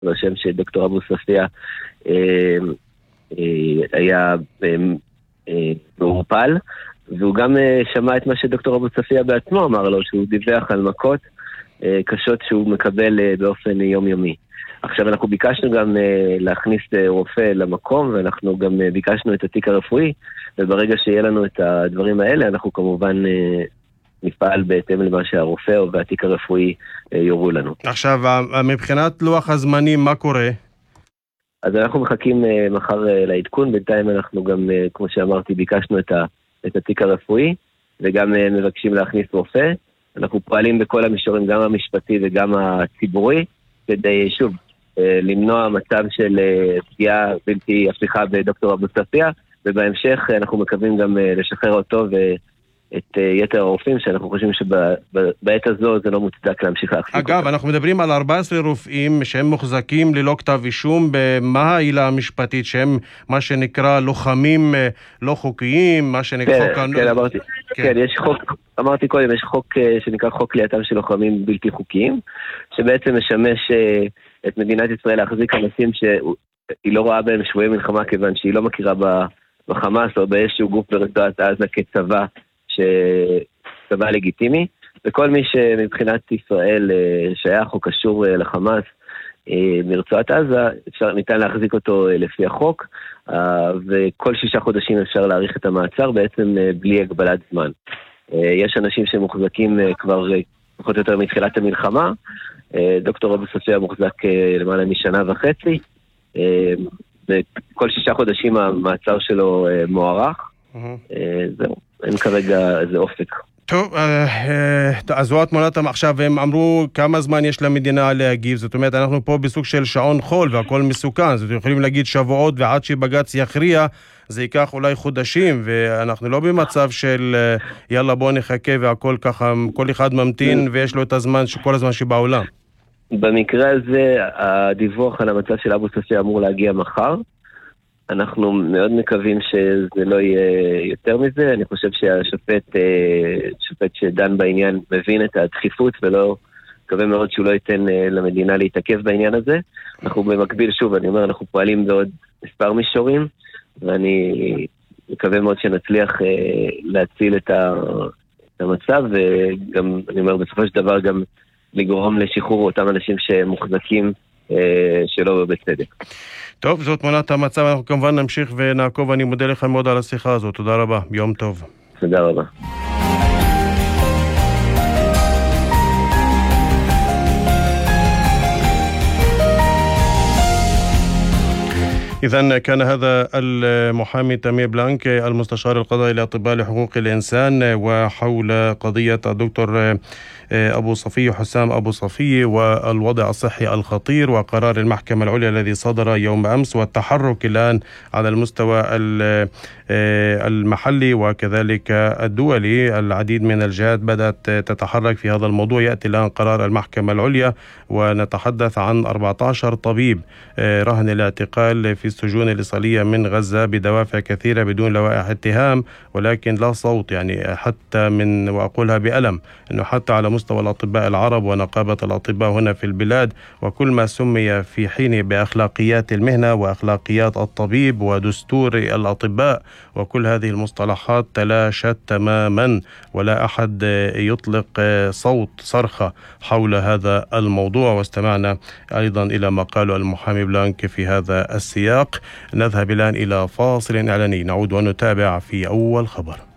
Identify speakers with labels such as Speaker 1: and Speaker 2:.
Speaker 1: והשם שדוקטור אבו ספיה היה מעורפל, והוא גם שמע את מה שדוקטור אבו ספיה בעצמו אמר לו, שהוא דיווח על מכות קשות שהוא מקבל באופן יומיומי. עכשיו אנחנו ביקשנו גם להכניס רופא למקום, ואנחנו גם ביקשנו את התיק הרפואי, וברגע שיהיה לנו את הדברים האלה, אנחנו כמובן נפעל בהתאם למה שהרופא או והתיק הרפואי יורו לנו.
Speaker 2: עכשיו, מבחינת לוח הזמנים, מה קורה?
Speaker 1: אז אנחנו מחכים מחר לעדכון, בינתיים אנחנו גם, כמו שאמרתי, ביקשנו את התיק הרפואי, וגם מבקשים להכניס רופא. אנחנו פועלים בכל המישורים, גם המשפטי וגם הציבורי, כדי שוב, למנוע מצב של פגיעה בלתי הפיכה בדוקטור אבו ספיה, ובהמשך אנחנו מקווים גם לשחרר אותו ואת יתר הרופאים, שאנחנו חושבים שבעת הזו זה לא מוצדק להמשיך להחזיק אותו.
Speaker 2: אגב, אנחנו מדברים על 14 רופאים שהם מוחזקים ללא כתב אישום. במה העילה המשפטית, שהם מה שנקרא לוחמים לא חוקיים, מה שנקרא...
Speaker 1: כן, יש חוק, אמרתי קודם, יש חוק שנקרא חוק כליאתם של לוחמים בלתי חוקיים, שבעצם משמש את מדינת ישראל להחזיק אנשים שהיא לא רואה בהם שבויי מלחמה, כיוון שהיא לא מכירה בחמאס או באיזשהו גוף ברצועת עזה כצבא, צבא לגיטימי, וכל מי שמבחינת ישראל שייך או קשור לחמאס מרצועת עזה, ניתן להחזיק אותו לפי החוק, וכל 6 חודשים אפשר להאריך את המעצר בעצם בלי הגבלת זמן. יש אנשים שמוחזקים כבר פחות או יותר מתחילת המלחמה, דוקטור אבו ספיה מוחזק למעלה משנה וחצי, וכל 6 חודשים המעצר שלו מוארך. זהו, אין כרגע איזה אופק.
Speaker 2: טוב, אז זו התמונת עכשיו, הם אמרו כמה זמן יש למדינה להגיב, זאת אומרת, אנחנו פה בסוג של שעון חול והכל מסוכן, זאת אומרת, יכולים להגיד שבועות ועד שבג"ץ יכריע, זה ייקח אולי חודשים, ואנחנו לא במצב של יאללה בוא נחכה והכל ככה, כל אחד ממתין ויש לו את הזמן, כל הזמן שבעולם.
Speaker 1: במקרה הזה, הדיווח על המצב של אבו ספיה אמור להגיע מחר, אנחנו מאוד מקווים שזה לא יהיה יותר מזה. אני חושב שהשופט שדן בעניין מבין את הדחיפות, ולא מקווה מאוד שהוא לא ייתן למדינה להתעכב בעניין הזה. אנחנו במקביל, שוב, אני אומר, אנחנו פועלים בעוד מספר מישורים, ואני מקווה מאוד שנצליח להציל את המצב, וגם, אני אומר, בסופו של דבר גם לגרום לשחרור אותם אנשים שמוחזקים שלא בצדק.
Speaker 2: טוב, זאת תמונת המצב, אנחנו כמובן נמשיך ונעקוב, אני מודה לך מאוד על השיחה הזאת, תודה רבה, יום טוב.
Speaker 1: תודה רבה.
Speaker 2: إذن كان هذا المحامي تامير بلانك المستشار القضائي لأطباء لحقوق الإنسان وحول قضية الدكتور أبو صفي حسام أبو صفي والوضع الصحي الخطير وقرار المحكمة العليا الذي صدر يوم أمس والتحرك الآن على المستوى المحلي وكذلك الدولي. العديد من الجهات بدأت تتحرك في هذا الموضوع. يأتي الآن قرار المحكمة العليا ونتحدث عن 14 طبيب رهن الاعتقال في السجون الإسرائيلية من غزة بدوافع كثيرة بدون لوائح اتهام، ولكن لا صوت، يعني حتى من، وأقولها بألم، أنه حتى على مستوى الأطباء العرب ونقابة الأطباء هنا في البلاد وكل ما سمي في حينه بأخلاقيات المهنة وأخلاقيات الطبيب ودستور الأطباء، وكل هذه المصطلحات تلاشت تماما، ولا أحد يطلق صوت صرخة حول هذا الموضوع. واستمعنا أيضا إلى ما قاله المحامي بلانك في هذا السياق. نذهب الآن إلى فاصل إعلاني، نعود ونتابع في أول خبر.